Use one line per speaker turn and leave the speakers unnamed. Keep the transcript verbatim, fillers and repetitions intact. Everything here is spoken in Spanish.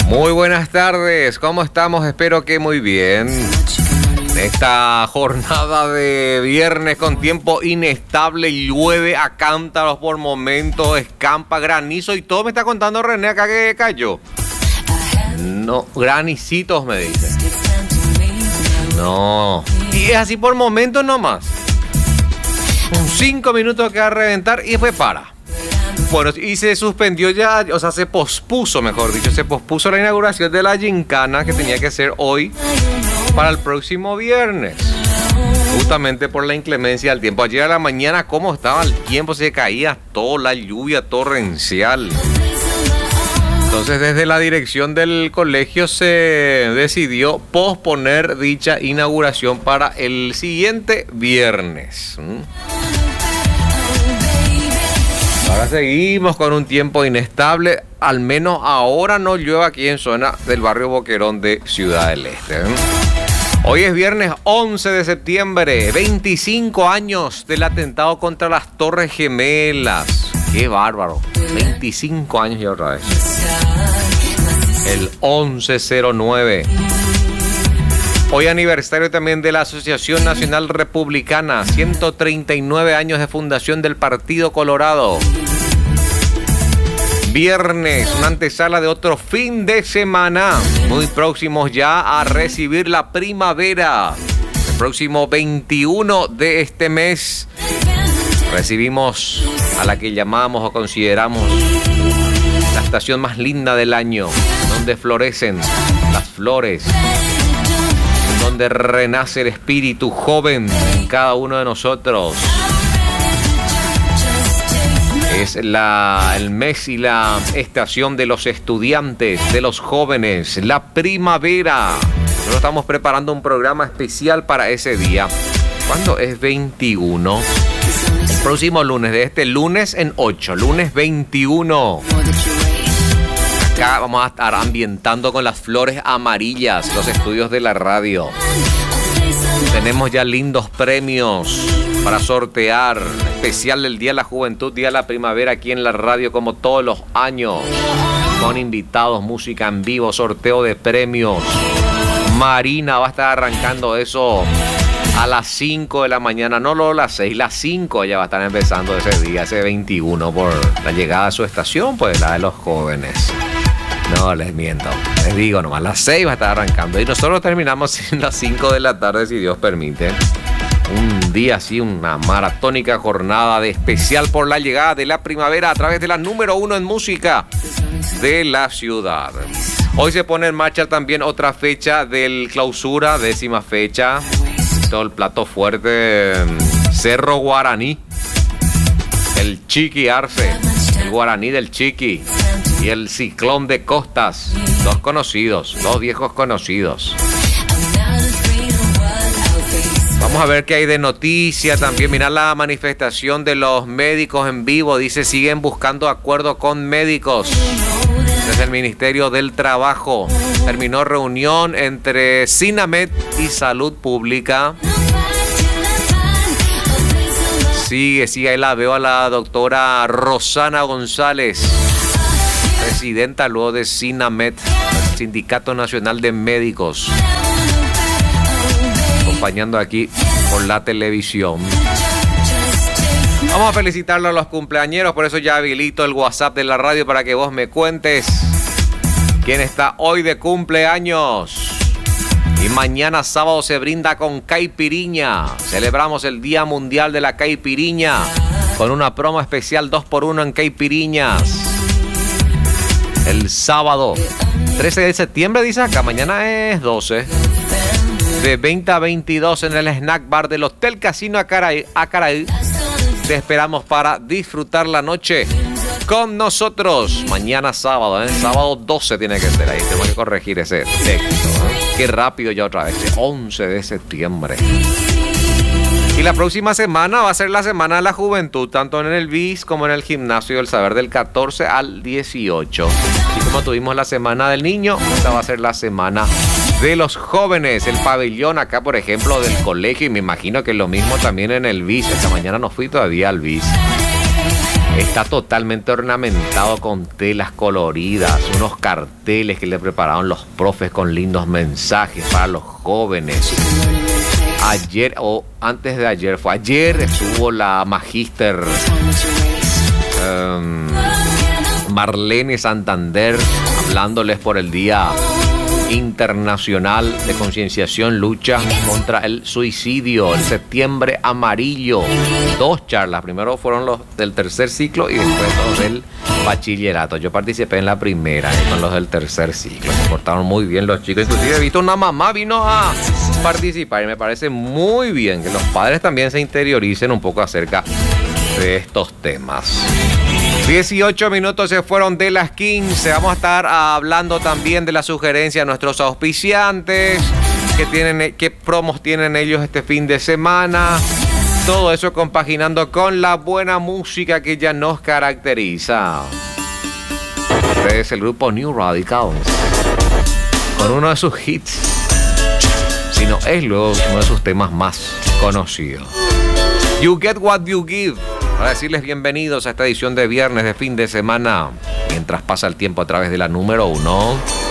Muy buenas tardes, ¿cómo estamos? Espero que muy bien. Esta jornada de viernes con tiempo inestable, llueve a cántaros por momentos, escampa, granizo y todo. Me está contando René acá que cayó. No, granicitos me dice. No. Y es así por momentos nomás. Un cinco minutos que va a reventar y después para. Bueno, y se suspendió ya, o sea, se pospuso, mejor dicho, se pospuso la inauguración de la gincana que tenía que ser hoy para el próximo viernes. Justamente por la inclemencia del tiempo. Ayer a la mañana, ¿cómo estaba el tiempo? Se caía toda la lluvia torrencial. Entonces, desde la dirección del colegio se decidió posponer dicha inauguración para el siguiente viernes. Ahora seguimos con un tiempo inestable. Al menos ahora no llueve aquí en zona del barrio Boquerón de Ciudad del Este. Hoy es viernes once de septiembre, veinticinco años del atentado contra las Torres Gemelas. ¡Qué bárbaro! veinticinco años ya otra vez. El once cero nueve. Hoy aniversario también de la Asociación Nacional Republicana, ciento treinta y nueve años de fundación del Partido Colorado. Viernes, una antesala de otro fin de semana, muy próximos ya a recibir la primavera. El próximo veintiuno de este mes recibimos a la que llamamos o consideramos la estación más linda del año, donde florecen las flores, donde renace el espíritu joven en cada uno de nosotros. Es la, el mes y la estación de los estudiantes, de los jóvenes, la primavera. Nosotros estamos preparando un programa especial para ese día. ¿Cuándo es veintiuno? El próximo lunes, de este lunes en ocho, lunes veintiuno. Acá vamos a estar ambientando con las flores amarillas los estudios de la radio. Tenemos ya lindos premios para sortear. Especial del Día de la Juventud, Día de la Primavera aquí en la radio como todos los años. Con invitados, música en vivo, sorteo de premios. Marina va a estar arrancando eso a las cinco de la mañana. No, no, las seis, las cinco ya va a estar empezando ese día, ese veintiuno, por la llegada a su estación, pues la de los jóvenes. No, les miento. Les digo nomás, las seis va a estar arrancando. Y nosotros terminamos en las cinco de la tarde, si Dios permite. Un día así, una maratónica jornada de especial por la llegada de la primavera a través de la número uno en música de la ciudad. Hoy se pone en marcha también otra fecha del clausura, décima fecha. Todo el plato fuerte, Cerro Guaraní. El Chiqui Arce, el Guaraní del Chiqui. Y el Ciclón de Costas, dos conocidos, dos viejos conocidos. Vamos a ver qué hay de noticia también. Mirá la manifestación de los médicos en vivo. Dice, siguen buscando acuerdo con médicos. Desde el Ministerio del Trabajo terminó reunión entre Sinamed y Salud Pública. Sigue, sigue, ahí la veo a la doctora Rosana González, presidenta luego de Sinamed, el Sindicato Nacional de Médicos, acompañando aquí por la televisión. Vamos a felicitarlo a los cumpleañeros, por eso ya habilito el WhatsApp de la radio para que vos me cuentes quién está hoy de cumpleaños. Y mañana sábado se brinda con caipiriña. Celebramos el Día Mundial de la Caipiriña con una promo especial dos por uno en caipiriñas. El sábado trece de septiembre, dice acá, mañana es doce. De veinte a veintidós en el Snack Bar del Hotel Casino Acaraí. Acaraí. Te esperamos para disfrutar la noche con nosotros. Mañana sábado, ¿eh? Sábado doce tiene que ser ahí. Tengo que corregir ese texto, ¿eh? Qué rápido ya otra vez. once de septiembre. Y la próxima semana va a ser la Semana de la Juventud, tanto en el B I S como en el Gimnasio del Saber, del catorce al dieciocho. Y como tuvimos la Semana del Niño, esta va a ser la Semana de los Jóvenes. El pabellón acá, por ejemplo, del colegio, y me imagino que lo mismo también en el B I S. Esta mañana no fui todavía al B I S. Está totalmente ornamentado con telas coloridas, unos carteles que le prepararon los profes con lindos mensajes para los jóvenes. Ayer, o antes de ayer, fue ayer, estuvo la magíster um, Marlene Santander hablándoles por el Día Internacional de Concienciación, Lucha contra el Suicidio, el Septiembre Amarillo. Dos charlas, primero fueron los del tercer ciclo y después los del bachillerato. Yo participé en la primera, eh, con los del tercer ciclo. Se portaron muy bien los chicos, inclusive he visto una mamá vino a participar y me parece muy bien que los padres también se interioricen un poco acerca de estos temas. dieciocho minutos se fueron de las quince. Vamos a estar hablando también de la sugerencia de nuestros auspiciantes, que tienen, qué promos tienen ellos este fin de semana. Todo eso compaginando con la buena música que ya nos caracteriza. Este es el grupo New Radicals, con uno de sus hits, si no es luego uno de sus temas más conocidos. You Get What You Give. Para decirles bienvenidos a esta edición de viernes de fin de semana, mientras pasa el tiempo a través de la número uno.